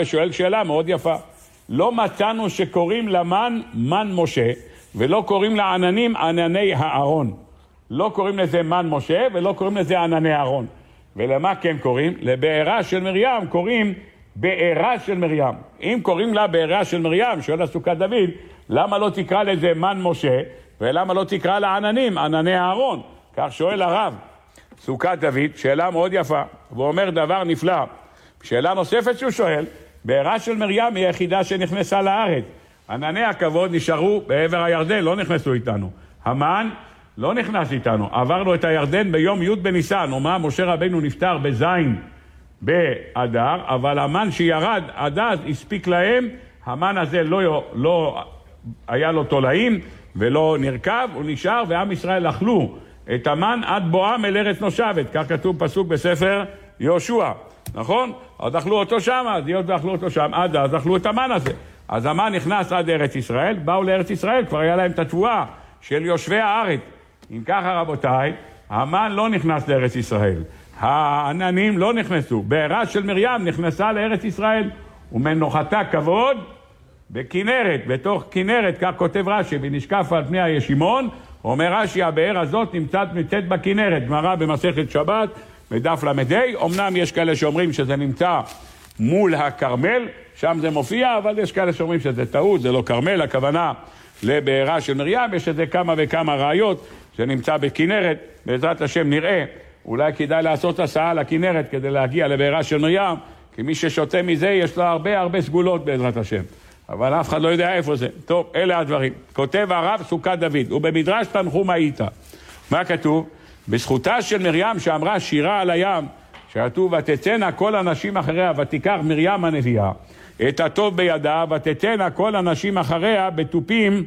ושואל שאלה מאוד יפה. לא מצאנו שקוראים למן מן משה, ולא קוראים לעננים ענני הארון. לא קוראים לזה מן משה, ולא קוראים לזה ענני הארון. ולמה כן קוראים? לבארה של מרים קוראים בארה של מרים. אם קוראים לה בארה של מרים, שואל הסוכת דוד, למה לא תקרא לזה מן משה, ולמה לא תקרא לעננים ענני הארון? כך שואל הרב. סוכת דוד, שאלה מאוד יפה, והוא אומר דבר נפלא. שאלה נוספת שהוא שואל, בארה של מרים היא היחידה שנכנסה לארץ. ענני הכבוד נשארו בעבר הירדן, לא נכנסו איתנו. המן לא נכנס איתנו, עברנו את הירדן ביום י' בניסן, ומה משה רבינו נפטר בזין באדר, אבל המן שירד עד אז הספיק להם, המן הזה לא היה לו תולעים ולא נרכב, הוא נשאר ועם ישראל אכלו את המן עד בואם אל ארץ נושבת, כך כתוב פסוק בספר יהושע, נכון? אז אכלו אותו שם, אז היות ואכלו אותו שם, עד אז אכלו את המן הזה. אז המן נכנס עד ארץ ישראל, באו לארץ ישראל, כבר היה להם את התבואה של יושבי הארץ. אם ככה רבותיי, המן לא נכנס לארץ ישראל, העננים לא נכנסו, בארה של מרים נכנסה לארץ ישראל, ומנוחתה כבוד בכנרת, בתוך כנרת, כך כותב רש"י, ונשקף על פני הישימון, אומר רש"י, הבאר הזאת נמצאת בכנרת, גמרא במסכת שבת, בדף למדי, אמנם יש כאלה שאומרים שזה נמצא מול הכרמל, שם זה מופיע, אבל יש כאלה שאומרים שזה טעות, זה לא כרמל, הכוונה לבארה של מרים, יש איזה כמה וכמה ראיות, שנמצא בכנרת, בעזרת השם נראה, אולי כדאי לעשות הסעה לכנרת כדי להגיע לבארה של מרים, כי מי ששותה מזה יש לו הרבה סגולות בעזרת השם, אבל אף אחד לא יודע איפה זה. טוב, אלה הדברים. כותב הרב סוכת דוד, ובמדרש תנחום הייתה. מה כתוב? בזכותה של מרים שאמרה שירה על הים, שכתוב ותצאנה כל הנשים אחריה, ותיקח מרים הנביאה את הטוב בידה, ותצאנה כל הנשים אחריה בתופים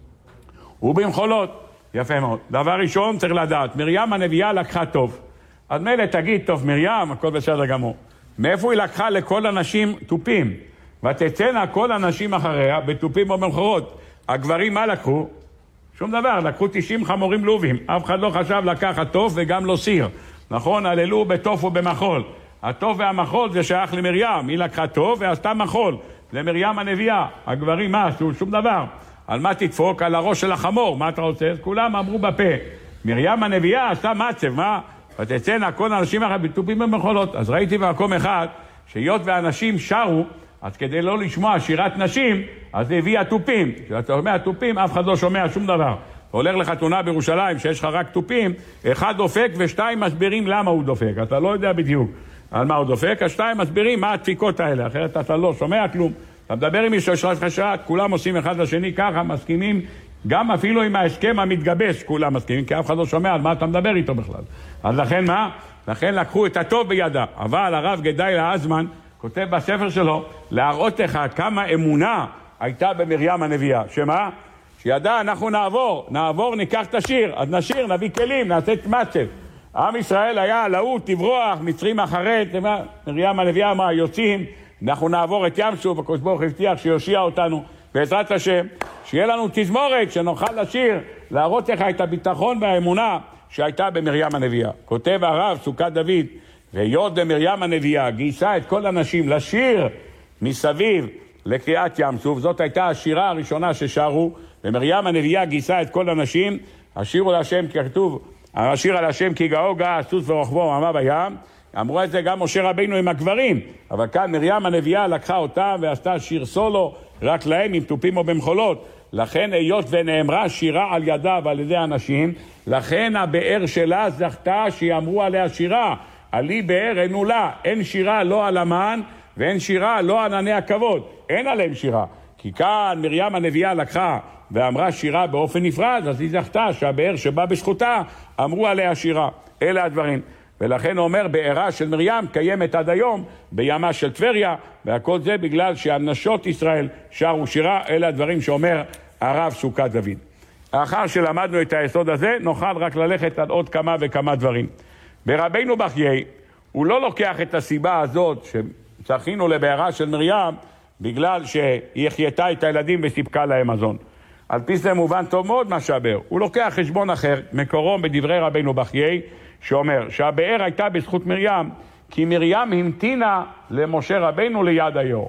ובמחולות. יפה מאוד. דבר ראשון צריך לדעת, מרים הנביאה לקחה טוב. אז מילא תגיד, טוב מרים, הכל בסדר גמור. מאיפה היא לקחה לכל הנשים טופים? ותצאנה כל הנשים אחריה בתופים ובמחולות. הגברים מה לקחו? שום דבר, לקחו 90 חמורים לובים. אף אחד לא חשב לקחת טוב וגם לא סיר. נכון, עללו בטוף ובמחול. הטוב והמחול זה שייך למרים. היא לקחה טוב ועשתה מחול. למרים הנביאה. הגברים מה עשו? שום דבר. על מה תדפוק? על הראש של החמור. מה אתה רוצה? אז כולם אמרו בפה. מרים הנביאה עשתה מצב, מה? ותצאנה כל האנשים אחרי בתופים ובמחולות. אז ראיתי במקום אחד, שהיות ואנשים שרו, אז כדי לא לשמוע שירת נשים, אז הביאה טופים. כשאתה שומע טופים, אף אחד לא שומע שום דבר. הולך לחתונה בירושלים, שיש לך רק טופים, אחד דופק ושתיים מסבירים למה הוא דופק. אתה לא יודע בדיוק על מה הוא דופק, השתיים מסבירים מה הדפיקות האלה, אחרת אתה לא שומע כלום. אתה מדבר עם מישהו שלך חשת, כולם עושים אחד לשני ככה, מסכימים, גם אפילו עם ההסכם המתגבש, כולם מסכימים, כי אף אחד לא שומע על מה אתה מדבר איתו בכלל. אז לכן מה? לכן לקחו את הטוב בידה. אבל הרב גדליה אזמן כותב בספר שלו, להראות לך כמה אמונה הייתה במרים הנביאה. שמה? שידע, אנחנו נעבור, ניקח את השיר, אז נשיר, נביא כלים, נעשה את מצב. עם ישראל היה להוט, תברוח, מצרים אחרת, מרים הנביאה אמרה, יוצאים, אנחנו נעבור את ים סוף, הקדוש ברוך הוא הבטיח שיושיע אותנו, בעזרת השם, שיהיה לנו תזמורת, שנוכל לשיר, להראות לך את הביטחון והאמונה שהייתה במרים הנביאה. כותב הרב סוכת דוד, והיות במרים הנביאה גייסה את כל הנשים לשיר מסביב לקריאת ים סוף, זאת הייתה השירה הראשונה ששרו, ומרים הנביאה גייסה את כל הנשים, השירו להשם, כי כתוב, השיר על השם כי גאו גאה סוס ורוחבו רמה בים, אמרו את זה גם משה רבינו עם הגברים, אבל כאן מרים הנביאה לקחה אותם ועשתה שיר סולו רק להם עם טופים או במחולות, לכן היות ונאמרה שירה על ידה ועל ידי אנשים, לכן הבאר שלה זכתה שיאמרו עליה שירה, עלי באר אין לה, אין שירה לא על המן ואין שירה לא על ענני הכבוד, אין עליהם שירה, כי כאן מרים הנביאה לקחה ואמרה שירה באופן נפרד, אז היא זכתה שהבאר שבא בזכותה אמרו עליה שירה. אלה הדברים, ולכן הוא אומר בארה של מרים קיימת עד היום בימה של טבריה, והכל זה בגלל שהנשות ישראל שרו שירה. אלה הדברים שאומר הרב סוכת דוד. לאחר שלמדנו את היסוד הזה נוכל רק ללכת על עוד כמה וכמה דברים. ברבינו בחיי הוא לא לוקח את הסיבה הזאת שזכינו לבארה של מרים בגלל שהיא החייתה את הילדים וסיפקה להם מזון. על פי זה מובן טוב מאוד מה שהבאר. הוא לוקח חשבון אחר, מקורו בדברי רבינו בחיי, שאומר שהבאר הייתה בזכות מרים, כי מרים המתינה למשה רבינו ליד היאור.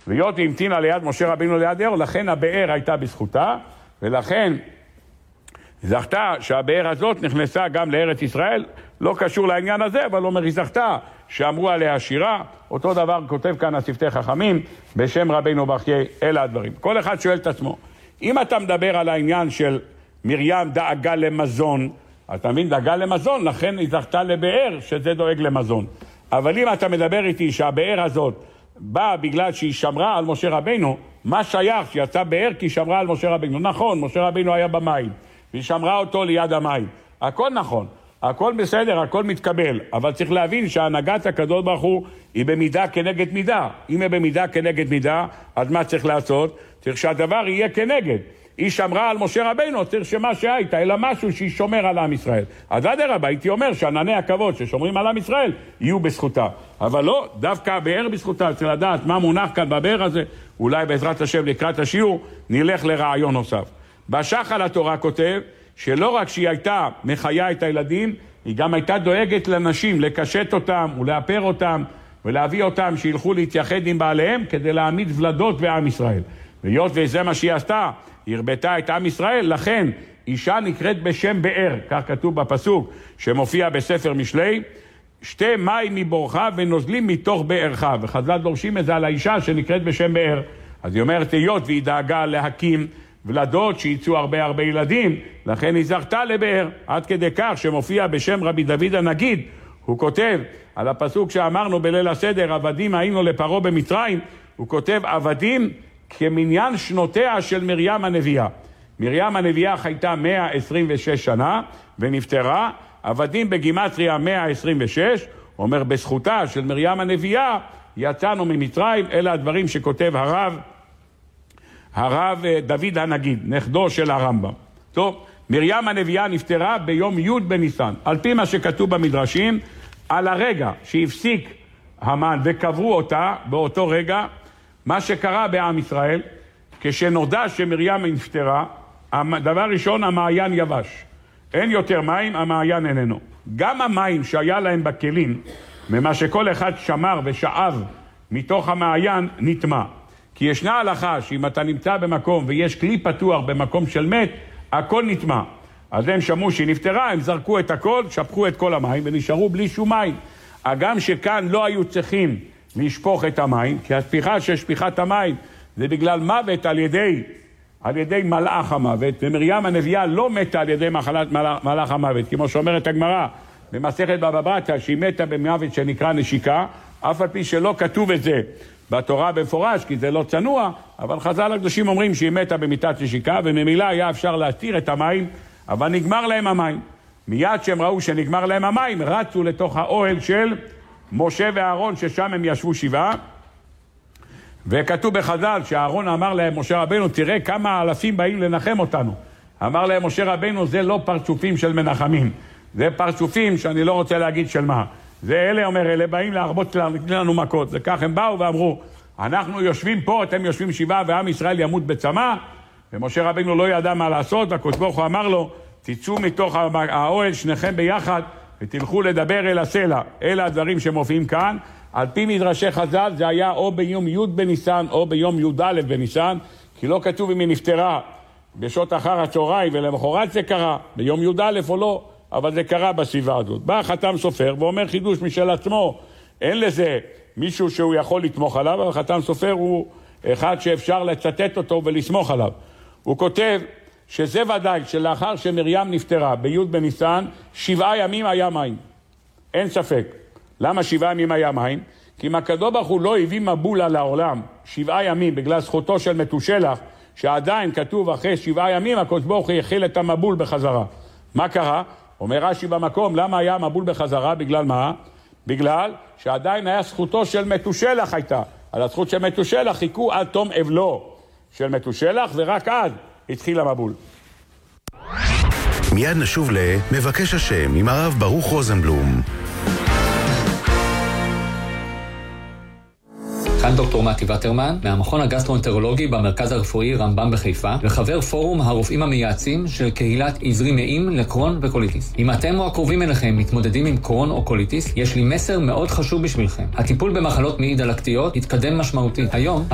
והיות והמתינה ליד משה רבינו ליד יאור, לכן הבאר הייתה בזכותה, ולכן זכתה שהבאר הזאת נכנסה גם לארץ ישראל, לא קשור לעניין הזה, אבל אומר היא זכתה שאמרו עליה שירה, אותו דבר כותב כאן השפתי חכמים בשם רבינו בחיי, אלה הדברים. כל אחד שואל את עצמו, אם אתה מדבר על העניין של מרים דאגה למזון, אתה מבין, דאגה למזון, לכן היא זכתה לבאר שזה דואג למזון. אבל אם אתה מדבר איתי שהבאר הזאת באה בגלל שהיא שמרה על משה רבינו, מה שייך שיצא באר כי היא שמרה על משה רבינו? נכון, משה רבינו היה במים, והיא שמרה אותו ליד המים. הכל נכון, הכל בסדר, הכל מתקבל, אבל צריך להבין שהנהגת הקדוש ברוך הוא היא במידה כנגד מידה. אם היא במידה כנגד מידה, אז מה צריך לעשות? צריך שהדבר יהיה כנגד. היא שמרה על משה רבינו, צריך שמה שהייתה, אלא משהו שהיא שומר על עם ישראל. אז אדרבה, הייתי אומר שענני הכבוד ששומרים על עם ישראל יהיו בזכותה. אבל לא, דווקא הבאר בזכותה, צריך לדעת מה מונח כאן בבאר הזה, אולי בעזרת השם לקראת השיעור נלך לרעיון נוסף. בשחל התורה כותב שלא רק שהיא הייתה מחיה את הילדים, היא גם הייתה דואגת לנשים, לקשט אותם ולאפר אותם ולהביא אותם שילכו להתייחד עם בעליהם כדי להעמיד ולדות בעם ישראל. והיות וזה מה שהיא עשתה, היא הרבתה את עם ישראל, לכן אישה נקראת בשם באר, כך כתוב בפסוק שמופיע בספר משלי, שתי מים מבורך ונוזלים מתוך בארך, וחז"ל דורשים את זה על האישה שנקראת בשם באר. אז היא אומרת, היות והיא דאגה להקים ולדות שיצאו הרבה ילדים, לכן היא זכתה לבאר, עד כדי כך שמופיע בשם רבי דוד הנגיד, הוא כותב על הפסוק שאמרנו בליל הסדר, עבדים היינו לפרעה במצרים, הוא כותב עבדים כמניין שנותיה של מרים הנביאה. מרים הנביאה חייתה 126 שנה ונפטרה, עבדים בגימטריה 126, אומר בזכותה של מרים הנביאה יצאנו ממצרים, אלה הדברים שכותב הרב דוד הנגיד, נכדו של הרמב"ם. טוב, מרים הנביאה נפטרה ביום י' בניסן, על פי מה שכתוב במדרשים, על הרגע שהפסיק המן וקברו אותה באותו רגע, מה שקרה בעם ישראל, כשנודע שמרים נפטרה, דבר ראשון המעיין יבש. אין יותר מים, המעיין איננו. גם המים שהיה להם בכלים, ממה שכל אחד שמר ושאב מתוך המעיין, נטמע. כי ישנה הלכה שאם אתה נמצא במקום ויש כלי פתוח במקום של מת, הכל נטמע. אז הם שמעו שהיא נפטרה, הם זרקו את הכל, שפכו את כל המים ונשארו בלי שום מים. הגם שכאן לא היו צריכים לשפוך את המים, כי השפיכה של שפיכת המים זה בגלל מוות על ידי מלאך המוות, ומרים הנביאה לא מתה על ידי מלאך המוות, כמו שאומרת הגמרא במסכת בבא בתרא, שהיא מתה במוות שנקרא נשיקה, אף על פי שלא כתוב את זה בתורה במפורש, כי זה לא צנוע, אבל חז"ל הקדושים אומרים שהיא מתה במיתת נשיקה, וממילא היה אפשר להתיר את המים, אבל נגמר להם המים. מיד שהם ראו שנגמר להם המים, רצו לתוך האוהל של משה ואהרון, ששם הם ישבו שבעה, וכתוב בחז"ל שהאהרון אמר להם, משה רבינו, תראה כמה אלפים באים לנחם אותנו. אמר להם משה רבינו, זה לא פרצופים של מנחמים, זה פרצופים שאני לא רוצה להגיד של מה. זה אלה, אומר, אלה באים להרבות לנו מכות. זה כך הם באו ואמרו, אנחנו יושבים פה, אתם יושבים שבעה, ועם ישראל ימות בצמא. ומשה רבינו לא ידע מה לעשות, והקדוש ברוך הוא אמר לו, תצאו מתוך האוהל שניכם ביחד, ותלכו לדבר אל הסלע. אלה הדברים שמופיעים כאן. על פי מדרשי חז"ל זה היה או ביום י' בניסן או ביום י"א בניסן, כי לא כתוב אם היא נפטרה בשעות אחר הצהריים ולמחרת זה קרה, ביום י"א או לא, אבל זה קרה בסביבה הזאת. בא חתם סופר ואומר חידוש משל עצמו, אין לזה מישהו שהוא יכול לתמוך עליו, אבל חתם סופר הוא אחד שאפשר לצטט אותו ולסמוך עליו. הוא כותב שזה ודאי שלאחר שמרים נפטרה בי' בניסן, 7 ימים היה מים. אין ספק. למה 7 ימים היה מים? כי אם הקדוש ברוך הוא לא הביא מבול על העולם 7 ימים בגלל זכותו של מתושלח, שעדיין כתוב אחרי 7 ימים הקדוש ברוך הוא יחיל את המבול בחזרה. מה קרה? אומר רש"י במקום, למה היה מבול בחזרה? בגלל מה? בגלל שעדיין היה זכותו של מתושלח הייתה. על הזכות של מתושלח חיכו עד תום אבלו של מתושלח, ורק אז התחיל המבול. מיד נשוב למבקש השם עם הרב ברוך רוזנבלום. כאן דוקטור מתי וטרמן, מהמכון הגסטרואנטרולוגי במרכז הרפואי רמב"ם בחיפה, וחבר פורום הרופאים המייעצים של קהילת עזרי נעים לקרון וקוליטיס. אם אתם או הקרובים אליכם מתמודדים עם קרון או קוליטיס, יש לי מסר מאוד חשוב בשבילכם. הטיפול במחלות מעי דלקתיות התקדם משמעותית. היום